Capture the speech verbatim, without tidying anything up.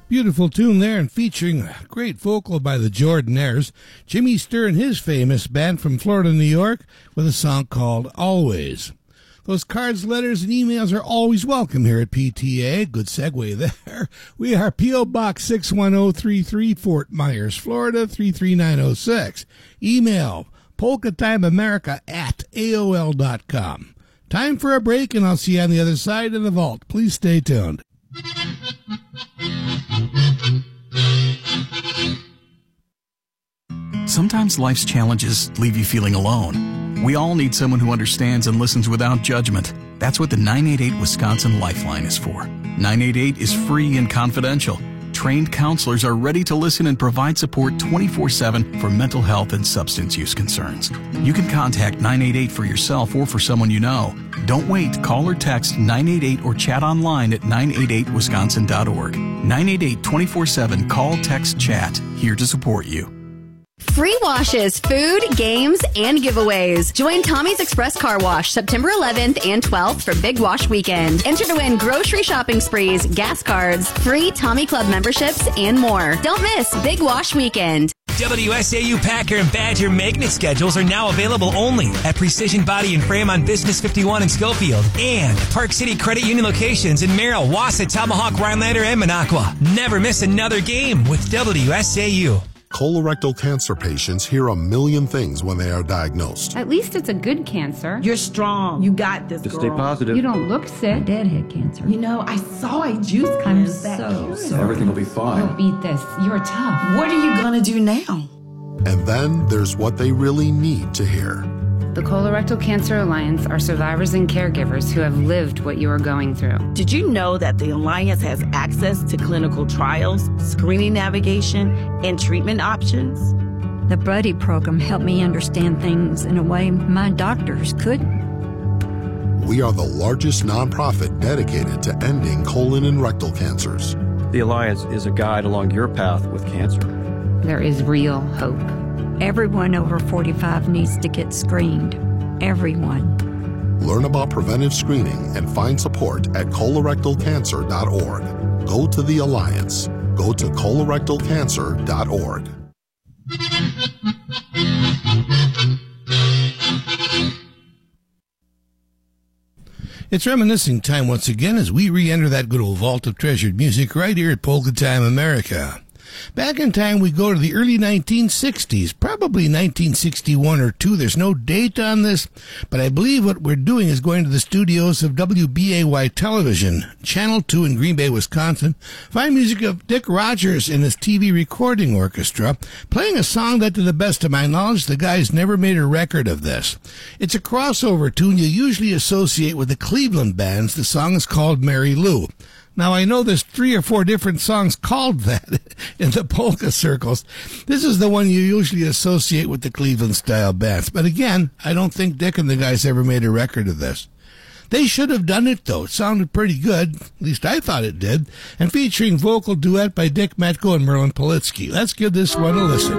Beautiful tune there, and featuring a great vocal by the Jordanaires. Jimmy Sturr and his famous band from Florida, New York, with a song called Always. Those cards, letters, and emails are always welcome here at P T A. Good segue there. We are P O. Box six one zero three three, Fort Myers, Florida, three three nine zero six. Email polkatimeamerica at A O L dot com. Time for a break, and I'll see you on the other side of the vault. Please stay tuned. Sometimes life's challenges leave you feeling alone. We all need someone who understands and listens without judgment. That's what the nine eight eight Wisconsin Lifeline is for. nine eight eight is free and confidential. Trained counselors are ready to listen and provide support twenty-four seven for mental health and substance use concerns. You can contact nine eight eight for yourself or for someone you know. Don't wait. Call or text nine eight eight or chat online at nine eight eight wisconsin dot org. nine eight eight, twenty-four seven, call, text, chat. Here to support you. Free washes, food, games, and giveaways. Join Tommy's Express Car Wash September eleventh and twelfth for Big Wash Weekend. Enter to win grocery shopping sprees, gas cards, free Tommy Club memberships, and more. Don't miss Big Wash Weekend. W S A U Packer and Badger maintenance schedules are now available only at Precision Body and Frame on Business fifty-one in Schofield and Park City Credit Union locations in Merrill, Wausau, Tomahawk, Rhinelander, and Minocqua. Never miss another game with W S A U. Colorectal cancer patients hear a million things when they are diagnosed. At least it's a good cancer. You're strong. You got this, Just girl. stay positive. You don't look sick. Dad had cancer. You know, I saw a juice I'm cleanse so that sorry. Everything will be fine. You'll beat this. You're tough. What are you gonna do now? And then there's what they really need to hear. The Colorectal Cancer Alliance are survivors and caregivers who have lived what you are going through. Did you know that the Alliance has access to clinical trials, screening navigation, and treatment options? The Buddy program helped me understand things in a way my doctors couldn't. We are the largest nonprofit dedicated to ending colon and rectal cancers. The Alliance is a guide along your path with cancer. There is real hope. Everyone over forty-five needs to get screened. Everyone. Learn about preventive screening and find support at colorectal cancer dot org. Go to the Alliance. Go to colorectal cancer dot org. It's reminiscing time once again as we re-enter that good old vault of treasured music right here at Polka Time America. Back in time, we go to the early nineteen sixties, probably nineteen sixty-one or two. There's no date on this, but I believe what we're doing is going to the studios of W B A Y Television, Channel two in Green Bay, Wisconsin. Find music of Dick Rogers and his T V recording orchestra, playing a song that, to the best of my knowledge, the guys never made a record of this. It's a crossover tune you usually associate with the Cleveland bands. The song is called Mary Lou. Now, I know there's three or four different songs called that in the polka circles. This is the one you usually associate with the Cleveland-style bands. But again, I don't think Dick and the guys ever made a record of this. They should have done it, though. It sounded pretty good. At least I thought it did. And featuring vocal duet by Dick Metko and Merlin Politsky. Let's give this one a listen.